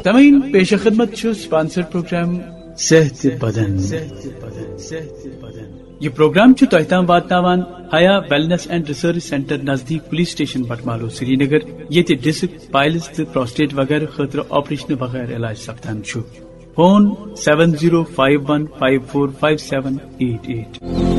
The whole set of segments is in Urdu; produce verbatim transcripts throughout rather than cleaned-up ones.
سامعین پیش خدمت چھُ سپانسر پروگرام صحت بدن. یہ پروگرام چھُ تۄہہِ تام واتناوان حیا ویلنس اینڈ ریسرچ سینٹر نزدیک پولیس اسٹیشن بٹمالو سری نگر، ییٚتہِ ڈسک پائلز تہٕ پروسٹیٹ وغیرہ خٲطرٕ آپریشن بغیر علاج سپدان چھُ. Phone seven zero five one five four five seven eight at.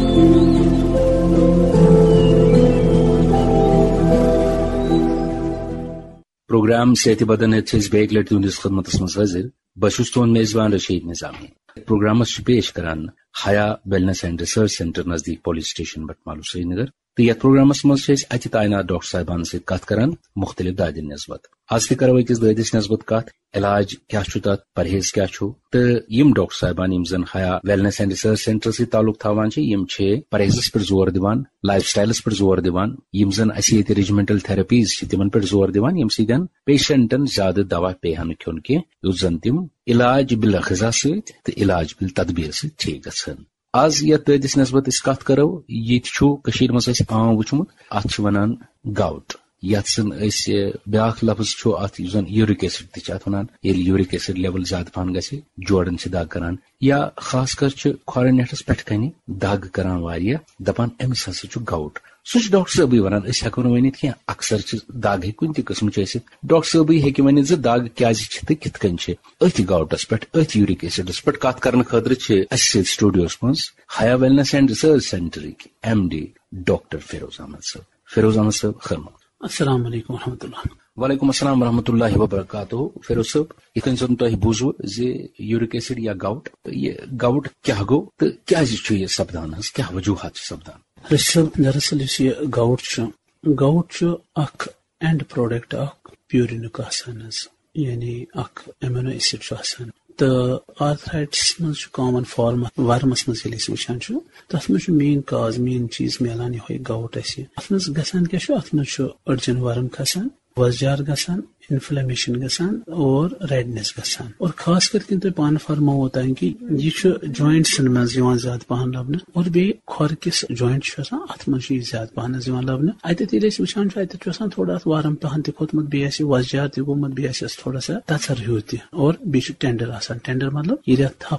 Programme صحت بدن بیک لٹہ تہندس خدمتس مز حاضر. بہت تہد میزبان رشید نظامی. پروگرامس پیش کران حیا ویلنس اینڈ ریسرچ سینٹر نزدیک پولیس اسٹیشن بٹمالو سری نگر. تو یتھ پروگرامس مز اتہ تعینات ڈاکٹر صاحبان ست کت کران مختلف دادن نسبت. آج تہ کرو أکس دٲدِس نسبت کت، علاج کیا چھُ تتھ، پرہیز کیا چھُ. تہٕ یم ڈاکٹر صاحبان یم زن حیا ویلنس اینڈ ریسرچ سینٹر ست تعلق تھاوان چھِ، یم چھِ پرہیزس پٮ۪ٹھ زور دِوان، لایف سٹایلس پٮ۪ٹھ زور دِوان. یم زن اسہِ ییٚتہِ ریجمنٹل تھراپیز چھِ تمن پٮ۪ٹھ زور دِوان، یم سۭتۍ پیشنٹن زیادٕ دوا پیٚیہِ نہٕ کھیوٚن کینٛہہ، یُس زن تِم علاج بلا غذا سۭتۍ تہٕ علاج بال تدبیر سۭتۍ ٹھیٖک گژھن. آز یتھ دٲدِس نسبت أسۍ کتھ کرو، ییٚتہِ چھُ کٔشیٖرِ منٛز اَسہِ عام وٕچھمُت، اتھ چھِ ونان گاوٹ. یتھ زن أسۍ بیاکھ لفظ چھُ اتھ یُس زن یوٗرِک ایسڈ تہِ چھِ اتھ ونان. ییٚلہِ یوٗرِک ایسڈ لیول زیادٕ پہن گژھِ جوڑن چھِ دگ کران، یا خاص کر چھِ کھۄرن نیٹھس پٮ۪ٹھ کنہِ دگ کران واریاہ، دپان أمِس ہسا چھُ گاوٹ. سُہ چھُ ڈاکٹر صٲبٕے ونان، أسۍ ہٮ۪کو نہٕ ؤنِتھ کینٛہہ. اکثر چھِ دگ ہیٚکہِ کُنہِ تہِ قٕسمٕچ ٲسِتھ، ڈاکٹر صٲبٕے ہیٚکہِ ؤنِتھ زِ دگ کیازِ چھِ تہٕ کِتھ کٔنۍ چھِ. أتھۍ گاوٹس پٮ۪ٹھ، أتھۍ یوٗرِک ایسڈس پٮ۪ٹھ کتھ کرنہٕ خٲطرٕ چھِ اسہِ سۭتۍ سٹوڈیوس منٛز حیا wellness and research سینٹرٕکۍ M D doctor Feroz Ahmad صٲب. فیروز احمد صٲب خدمت. السلام علیکم ورحمۃ اللہ. وعلیکم السلام ورحمۃ اللہ وبرکاتہ. فیروز صٲب، یِتھ کٔنۍ زن تۄہہِ بوٗزوٕ زِ یوٗرِک ایسڈ یا گاوٹ، یہِ گاوٹ کیاہ گوٚو تہٕ کیازِ چھُ یہِ سپدان حظ، کیاہ وجوہات چھِ سپدان؟ رشید، دراصل یُس یہِ گاوٹ چھُ، گاوٹ چھُ اکھ اینڈ پروڈکٹ اکھ پیورینُک آسان حظ، یعنی اکھ ایمینو ایسڈ چھُ آسان. تہٕ آرتھرایٹس منٛز چھُ کامن فارم ورمس منٛز ییٚلہِ أسۍ وٕچھان چھُ، تتھ منٛز چھُ مین کاز مین چیٖز میلان یِہوے گاوٹ اَسہِ. اتھ منٛز گژھان کیاہ چھُ، اتھ منٛز چھُ أڈجن ورم کھسان، وۄزجار گژھان، انفلیمیشن گژھان اور ریڈنس گژھان. اور خاص کر یِم تۄہہِ پانہٕ فرموو اوتانۍ کہِ یہِ چھُ جوینٹسن منٛز یِوان زیادٕ پہن لبنہٕ، اور بیٚیہِ کھۄرکِس جوینٹ چھُ آسان اتھ منٛز چھُ یہِ زیادٕ پہنس یِوان لبنہٕ. اتٮ۪تھ ییٚلہِ أسۍ وٕچھان چھُ، اتٮ۪تھ چھُ آسان تھوڑا اتھ وارم پہن تہِ کھوٚتمُت، بیٚیہِ آسہِ وۄزجار تہِ گوٚمُت، بیٚیہِ آسٮ۪س تھوڑا سا تژر ہیوٗ تہِ، اور بیٚیہِ چھُ ٹینڈر آسان. ٹینڈر مطلب ییٚلہِ اتھ تھپھ